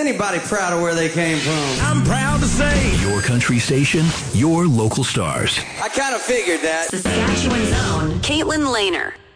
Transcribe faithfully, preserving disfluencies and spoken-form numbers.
anybody proud of where they came from. I'm proud to say. Your country station, your local stars. I kind of figured that. Saskatchewan's own Caitlin Lehner.